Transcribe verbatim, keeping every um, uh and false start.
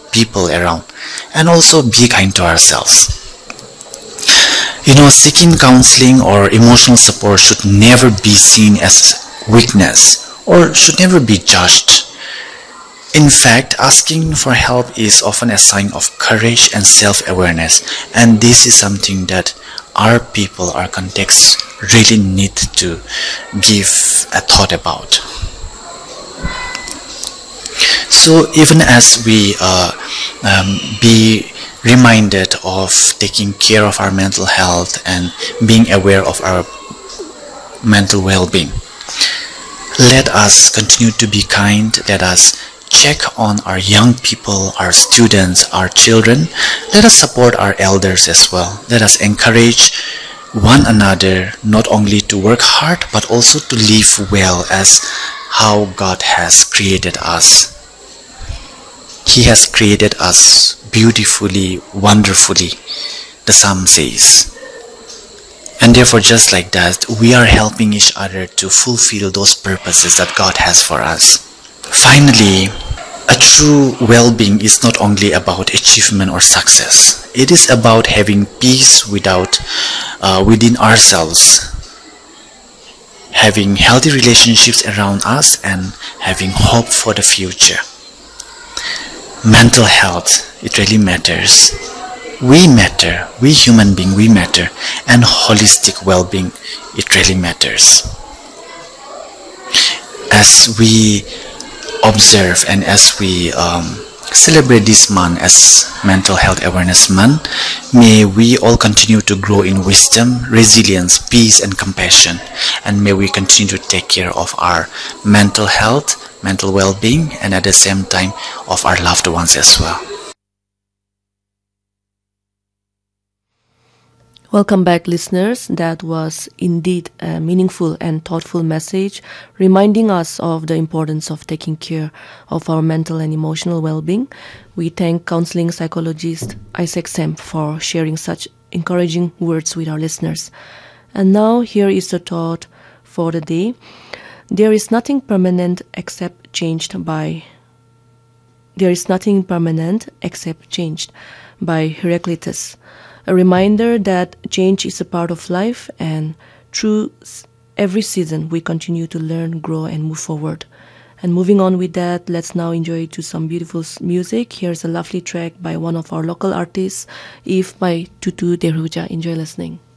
people around, and also be kind to ourselves. You know, seeking counseling or emotional support should never be seen as weakness or should never be judged. In fact, asking for help is often a sign of courage and self-awareness, and this is something that our people, our context really need to give a thought about. So even as we uh, um, be reminded of taking care of our mental health and being aware of our mental well-being, let us continue to be kind. Let us check on our young people, our students, our children. Let us support our elders as well. Let us encourage one another not only to work hard but also to live well as how God has created us. He has created us beautifully, wonderfully, the psalm says. And therefore, just like that, we are helping each other to fulfill those purposes that God has for us. Finally, a true well-being is not only about achievement or success. It is about having peace without, uh, within ourselves, having healthy relationships around us, and having hope for the future. Mental health, it really matters. We matter, we human beings, we matter, and holistic well-being, it really matters. As we observe and as we um, celebrate this month as Mental Health Awareness Month, may we all continue to grow in wisdom, resilience, peace, and compassion, and may we continue to take care of our mental health, mental well-being, and at the same time of our loved ones as well. Welcome back, listeners. That was indeed a meaningful and thoughtful message, reminding us of the importance of taking care of our mental and emotional well-being. We thank counseling psychologist Isaac Semp for sharing such encouraging words with our listeners. And now here is the thought for the day. There is nothing permanent except changed by There is nothing permanent except changed by Heraclitus. A reminder that change is a part of life, and through every season we continue to learn, grow, and move forward. And moving on with that, let's now enjoy to some beautiful music. Here's a lovely track by one of our local artists, If by Tutu Deruja. Enjoy listening.